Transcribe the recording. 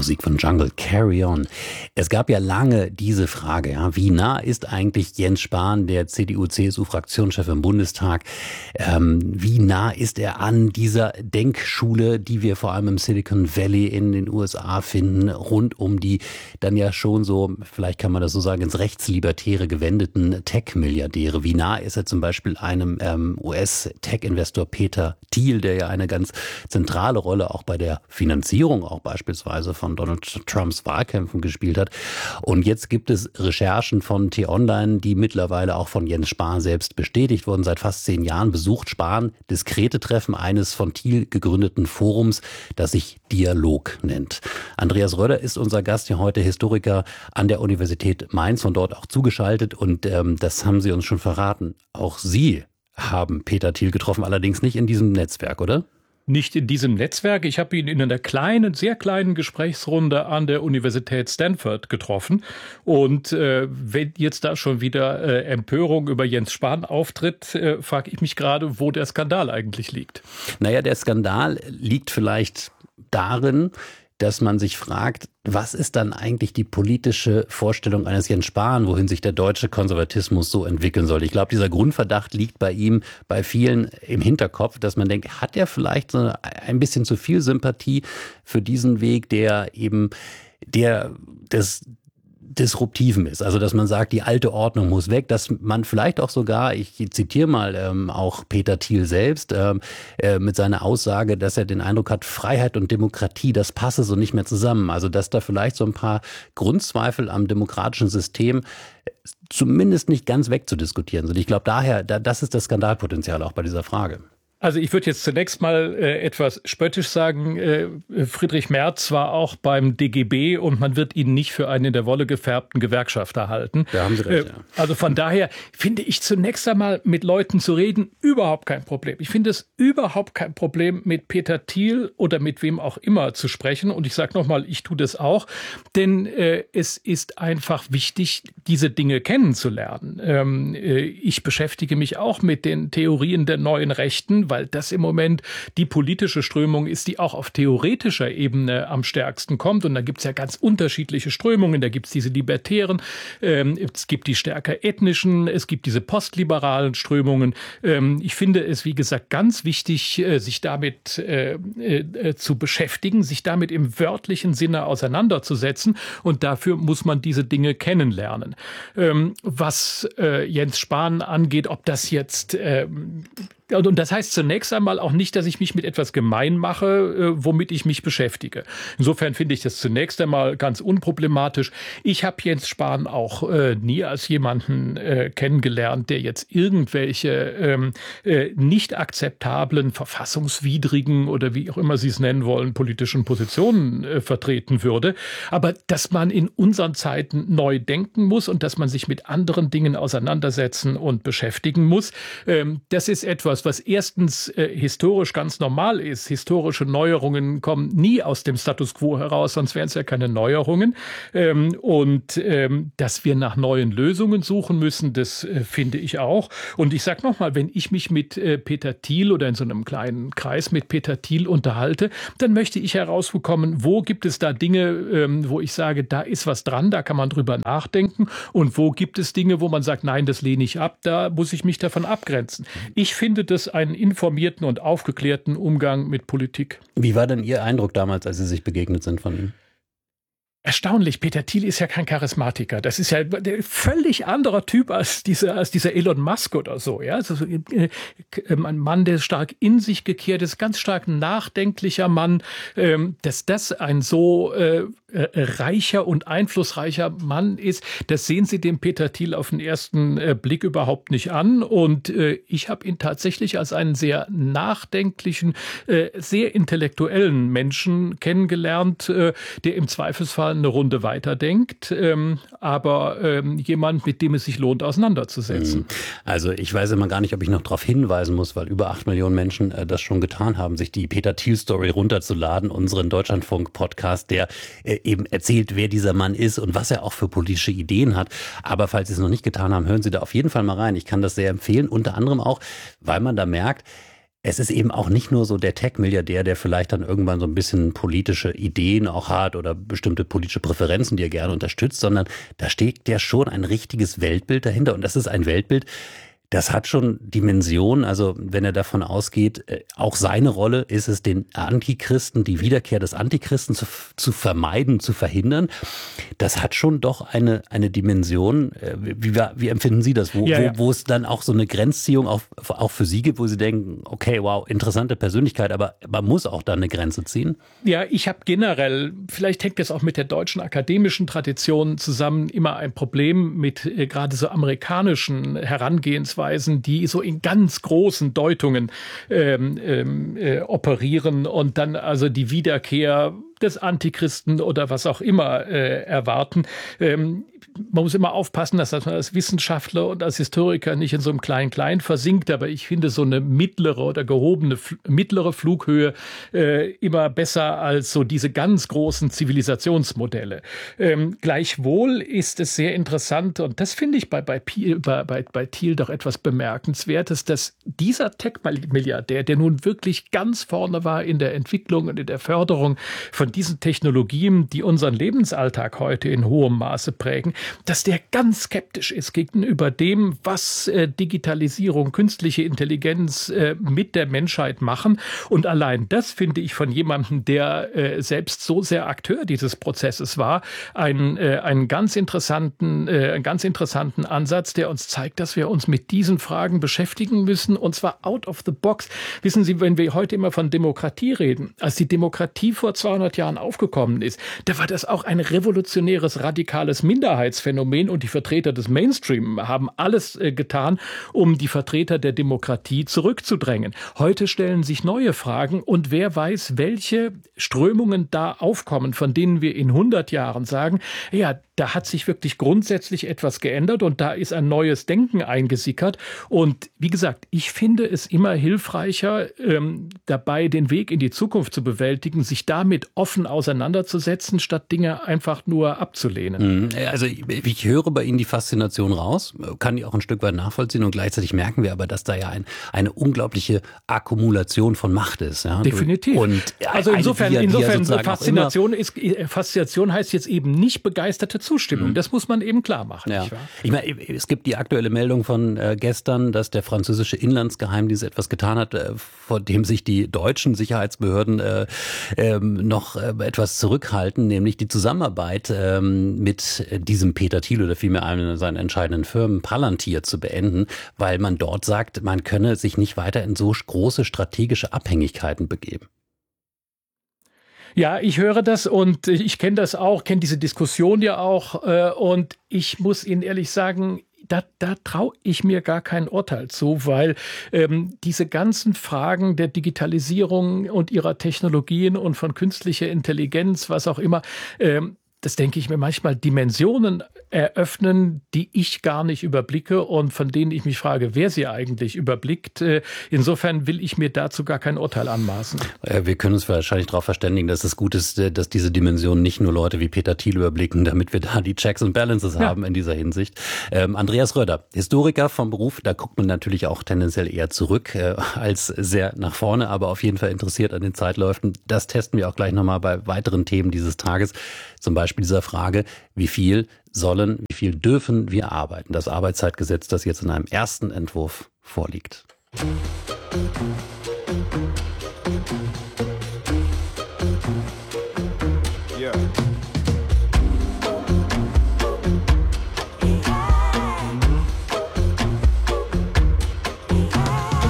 Musik von Jungle, Carry On. Es gab ja lange diese Frage, ja, wie nah ist eigentlich Jens Spahn, der CDU-CSU-Fraktionschef im Bundestag, wie nah ist er an dieser Denkschule, die wir vor allem im Silicon Valley in den USA finden, rund um die dann ja schon so, vielleicht kann man das so sagen, ins Rechtslibertäre gewendeten Tech-Milliardäre. Wie nah ist er zum Beispiel einem US-Tech-Investor Peter Thiel, der ja eine ganz zentrale Rolle auch bei der Finanzierung auch beispielsweise von Donald Trumps Wahlkämpfen gespielt hat. Und jetzt gibt es Recherchen von T-Online, die mittlerweile auch von Jens Spahn selbst bestätigt wurden. Seit fast 10 Jahren besucht Spahn diskrete Treffen eines von Thiel gegründeten Forums, das sich Dialog nennt. Andreas Röder ist unser Gast hier heute, Historiker an der Universität Mainz, von dort auch zugeschaltet. Und das haben Sie uns schon verraten. Auch Sie haben Peter Thiel getroffen, allerdings nicht in diesem Netzwerk, oder? Nicht in diesem Netzwerk. Ich habe ihn in einer kleinen, sehr kleinen Gesprächsrunde an der Universität Stanford getroffen. Und wenn jetzt da schon wieder Empörung über Jens Spahn auftritt, frage ich mich gerade, wo der Skandal eigentlich liegt. Naja, der Skandal liegt vielleicht darin, dass man sich fragt, was ist dann eigentlich die politische Vorstellung eines Jens Spahn, wohin sich der deutsche Konservatismus so entwickeln soll? Ich glaube, dieser Grundverdacht liegt bei ihm, bei vielen im Hinterkopf, dass man denkt, hat er vielleicht so ein bisschen zu viel Sympathie für diesen Weg, der eben des Disruptiven ist. Also, dass man sagt, die alte Ordnung muss weg, dass man vielleicht auch sogar, ich zitiere mal auch Peter Thiel selbst, mit seiner Aussage, dass er den Eindruck hat, Freiheit und Demokratie, das passe so nicht mehr zusammen. Also, dass da vielleicht so ein paar Grundzweifel am demokratischen System zumindest nicht ganz wegzudiskutieren sind. Ich glaube daher, das ist das Skandalpotenzial auch bei dieser Frage. Also ich würde jetzt zunächst mal etwas spöttisch sagen, Friedrich Merz war auch beim DGB und man wird ihn nicht für einen in der Wolle gefärbten Gewerkschafter halten. Da haben Sie recht, ja. Also von daher finde ich zunächst einmal mit Leuten zu reden überhaupt kein Problem. Ich finde es überhaupt kein Problem, mit Peter Thiel oder mit wem auch immer zu sprechen. Und ich sage nochmal, ich tue das auch, denn es ist einfach wichtig, diese Dinge kennenzulernen. Ich beschäftige mich auch mit den Theorien der neuen Rechten, weil das im Moment die politische Strömung ist, die auch auf theoretischer Ebene am stärksten kommt. Und da gibt es ja ganz unterschiedliche Strömungen. Da gibt es diese Libertären, es gibt die stärker ethnischen, es gibt diese postliberalen Strömungen. Ich finde es, wie gesagt, ganz wichtig, sich damit zu beschäftigen, sich damit im wörtlichen Sinne auseinanderzusetzen. Und dafür muss man diese Dinge kennenlernen. Was Jens Spahn angeht, ob das jetzt und das heißt zunächst einmal auch nicht, dass ich mich mit etwas gemein mache, womit ich mich beschäftige. Insofern finde ich das zunächst einmal ganz unproblematisch. Ich habe Jens Spahn auch nie als jemanden kennengelernt, der jetzt irgendwelche nicht akzeptablen, verfassungswidrigen oder wie auch immer Sie es nennen wollen, politischen Positionen vertreten würde. Aber dass man in unseren Zeiten neu denken muss und dass man sich mit anderen Dingen auseinandersetzen und beschäftigen muss, das ist etwas, was erstens historisch ganz normal ist. Historische Neuerungen kommen nie aus dem Status quo heraus, sonst wären es ja keine Neuerungen. Dass wir nach neuen Lösungen suchen müssen, das finde ich auch. Und ich sage nochmal, wenn ich mich mit Peter Thiel oder in so einem kleinen Kreis mit Peter Thiel unterhalte, dann möchte ich herausbekommen, wo gibt es da Dinge, wo ich sage, da ist was dran, da kann man drüber nachdenken. Und wo gibt es Dinge, wo man sagt, nein, das lehne ich ab, da muss ich mich davon abgrenzen. Ich finde das einen informierten und aufgeklärten Umgang mit Politik. Wie war denn Ihr Eindruck damals, als Sie sich begegnet sind von ihm? Erstaunlich, Peter Thiel ist ja kein Charismatiker. Das ist ja ein völlig anderer Typ als dieser Elon Musk oder so. Ja? Also, ein Mann, der stark in sich gekehrt ist, ganz stark nachdenklicher Mann. Dass das ein so reicher und einflussreicher Mann ist, das sehen Sie dem Peter Thiel auf den ersten Blick überhaupt nicht an. Und ich habe ihn tatsächlich als einen sehr nachdenklichen, sehr intellektuellen Menschen kennengelernt, der im Zweifelsfall eine Runde weiterdenkt, aber jemand, mit dem es sich lohnt, auseinanderzusetzen. Also ich weiß immer gar nicht, ob ich noch darauf hinweisen muss, weil über 8 Millionen Menschen das schon getan haben, sich die Peter Thiel-Story runterzuladen, unseren Deutschlandfunk-Podcast, der eben erzählt, wer dieser Mann ist und was er auch für politische Ideen hat. Aber falls Sie es noch nicht getan haben, hören Sie da auf jeden Fall mal rein. Ich kann das sehr empfehlen, unter anderem auch, weil man da merkt, Es ist eben auch nicht nur so der Tech-Milliardär, der vielleicht dann irgendwann so ein bisschen politische Ideen auch hat oder bestimmte politische Präferenzen, die er gerne unterstützt, sondern da steht ja schon ein richtiges Weltbild dahinter. Und das ist ein Weltbild, das hat schon Dimensionen. Also wenn er davon ausgeht, auch seine Rolle ist es, den Antichristen, die Wiederkehr des Antichristen zu vermeiden, zu verhindern. Das hat schon doch eine Dimension. Wie empfinden Sie das? Wo es dann auch so eine Grenzziehung auch für Sie gibt, wo Sie denken, okay, wow, interessante Persönlichkeit, aber man muss auch da eine Grenze ziehen? Ja, ich habe generell, vielleicht hängt das auch mit der deutschen akademischen Tradition zusammen, immer ein Problem mit gerade so amerikanischen Herangehensweisen, die so in ganz großen Deutungen operieren und dann also die Wiederkehr des Antichristen oder was auch immer erwarten. Man muss immer aufpassen, dass man als Wissenschaftler und als Historiker nicht in so einem Klein-Klein versinkt, aber ich finde so eine mittlere oder gehobene mittlere Flughöhe immer besser als so diese ganz großen Zivilisationsmodelle. Gleichwohl ist es sehr interessant, und das finde ich bei Thiel doch etwas Bemerkenswertes, dass dieser Tech-Milliardär, der nun wirklich ganz vorne war in der Entwicklung und in der Förderung von diesen Technologien, die unseren Lebensalltag heute in hohem Maße prägen, dass der ganz skeptisch ist gegenüber dem, was Digitalisierung, künstliche Intelligenz mit der Menschheit machen. Und allein das finde ich von jemandem, der selbst so sehr Akteur dieses Prozesses war, einen ganz interessanten Ansatz, der uns zeigt, dass wir uns mit diesen Fragen beschäftigen müssen, und zwar out of the box. Wissen Sie, wenn wir heute immer von Demokratie reden, als die Demokratie vor 200 Jahren aufgekommen ist, da war das auch ein revolutionäres, radikales Minderheitsphänomen, und die Vertreter des Mainstream haben alles getan, um die Vertreter der Demokratie zurückzudrängen. Heute stellen sich neue Fragen, und wer weiß, welche Strömungen da aufkommen, von denen wir in 100 Jahren sagen, ja, da hat sich wirklich grundsätzlich etwas geändert und da ist ein neues Denken eingesickert. Und wie gesagt, ich finde es immer hilfreicher, dabei den Weg in die Zukunft zu bewältigen, sich damit offen auseinanderzusetzen, statt Dinge einfach nur abzulehnen. Also ich höre bei Ihnen die Faszination raus, kann die auch ein Stück weit nachvollziehen, und gleichzeitig merken wir aber, dass da ja eine unglaubliche Akkumulation von Macht ist. Ja? Definitiv. Und also insofern Faszination heißt jetzt eben nicht begeisterte Zustimmung. Das muss man eben klar machen. Ja. Ich meine, es gibt die aktuelle Meldung von gestern, dass der französische Inlandsgeheimdienst etwas getan hat, vor dem sich die deutschen Sicherheitsbehörden noch etwas zurückhalten, nämlich die Zusammenarbeit mit diesem Peter Thiel oder vielmehr einer seiner entscheidenden Firmen Palantir zu beenden, weil man dort sagt, man könne sich nicht weiter in so große strategische Abhängigkeiten begeben. Ja, ich höre das und ich kenne das auch, kenne diese Diskussion ja auch, und ich muss Ihnen ehrlich sagen, da traue ich mir gar kein Urteil zu, weil diese ganzen Fragen der Digitalisierung und ihrer Technologien und von künstlicher Intelligenz, was auch immer, das denke ich mir manchmal, Dimensionen eröffnen, die ich gar nicht überblicke und von denen ich mich frage, wer sie eigentlich überblickt. Insofern will ich mir dazu gar kein Urteil anmaßen. Wir können uns wahrscheinlich darauf verständigen, dass es gut ist, dass diese Dimensionen nicht nur Leute wie Peter Thiel überblicken, damit wir da die Checks and Balances haben in dieser Hinsicht. Andreas Röder, Historiker vom Beruf, da guckt man natürlich auch tendenziell eher zurück als sehr nach vorne, aber auf jeden Fall interessiert an den Zeitläufen. Das testen wir auch gleich nochmal bei weiteren Themen dieses Tages. Zum Beispiel dieser Frage, wie viel dürfen wir arbeiten? Das Arbeitszeitgesetz, das jetzt in einem ersten Entwurf vorliegt. Yeah.